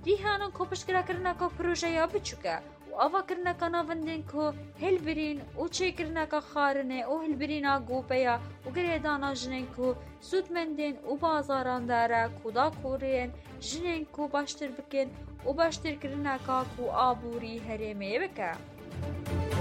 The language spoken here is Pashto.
ریحانن کو پشکرا کرنا کا پروژه یا بچوکه و آوا کرنا کا ناوندین کو هلبرین و چه کرنا کا خارنه و هلبرینا گوپیا و گریدانا جنین کو سودمندین و بازاران داره کودا کورین جنین کو باشتر بکن و باشتر کرنا کا کو آبوری هرمه بکه.